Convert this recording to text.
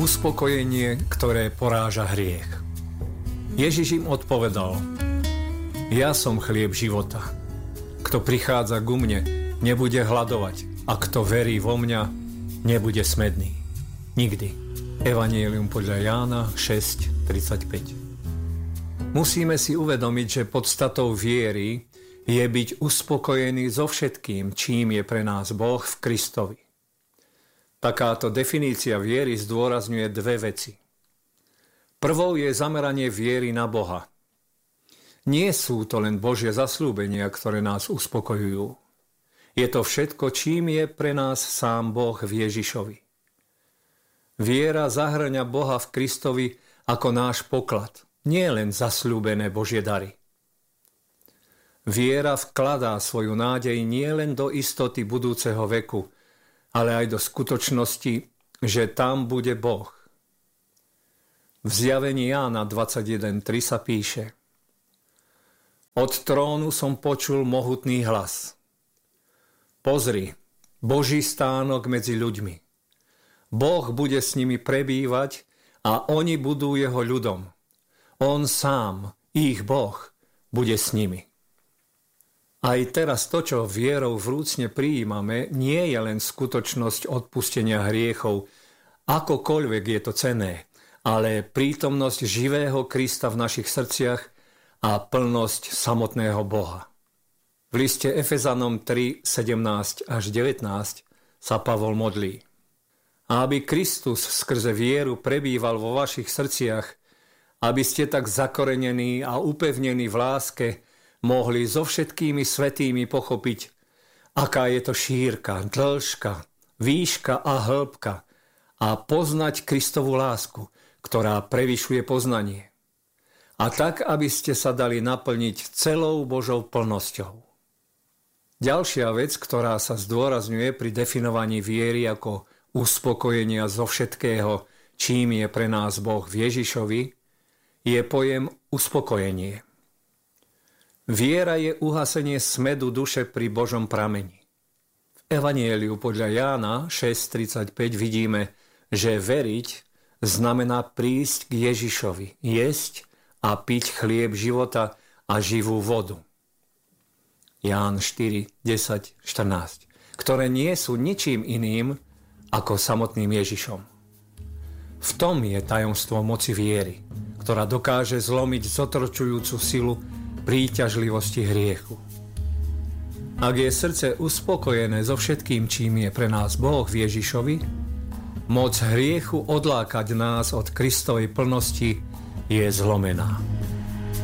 Uspokojenie, ktoré poráža hriech. Ježiš im odpovedal: Ja som chlieb života. Kto prichádza ku mne, nebude hladovať, a kto verí vo mňa, nebude smedný. Nikdy. Evanjelium podľa Jána 6:35. Musíme si uvedomiť, že podstatou viery je byť uspokojený so všetkým, čím je pre nás Boh v Kristovi. Takáto definícia viery zdôrazňuje dve veci. Prvou je zameranie viery na Boha. Nie sú to len Božie zasľúbenia, ktoré nás uspokojujú. Je to všetko, čím je pre nás sám Boh v Ježišovi. Viera zahŕňa Boha v Kristovi ako náš poklad, nie len zasľúbené Božie dary. Viera vkladá svoju nádej nie len do istoty budúceho veku, ale aj do skutočnosti, že tam bude Boh. V zjavení Jána 21.3 sa píše: Od trónu som počul mohutný hlas. Pozri, Boží stánok medzi ľuďmi. Boh bude s nimi prebývať a oni budú jeho ľudom. On sám, ich Boh, bude s nimi. Aj teraz to, čo vierou vrúcne prijímame, nie je len skutočnosť odpustenia hriechov, akokoľvek je to cenné, ale prítomnosť živého Krista v našich srdciach a plnosť samotného Boha. V liste Efezanom 3:17 až 19 sa Pavol modlí: A aby Kristus skrze vieru prebýval vo vašich srdciach, aby ste tak zakorenení a upevnení v láske mohli so všetkými svätými pochopiť, aká je to šírka, dĺžka, výška a hĺbka, a poznať Kristovu lásku, ktorá prevyšuje poznanie. A tak, aby ste sa dali naplniť celou Božou plnosťou. Ďalšia vec, ktorá sa zdôrazňuje pri definovaní viery ako uspokojenia zo všetkého, čím je pre nás Boh v Ježišovi, je pojem uspokojenie. Viera je uhasenie smädu duše pri Božom prameni. V Evanjeliu podľa Jána 6:35 vidíme, že veriť znamená prísť k Ježišovi, jesť a piť chlieb života a živú vodu. Ján 4:10-14, ktoré nie sú ničím iným ako samotným Ježišom. V tom je tajomstvo moci viery, ktorá dokáže zlomiť zotročujúcu silu príťažlivosti hriechu. Ak je srdce uspokojené so všetkým, čím je pre nás Boh v Ježišovi, moc hriechu odlákať nás od Kristovej plnosti je zlomená.